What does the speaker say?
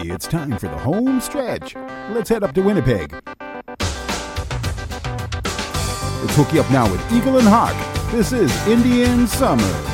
It's time for the home stretch. Let's head up to Winnipeg. Let's hook you up now with Eagle and Hawk. This is Indian Summer.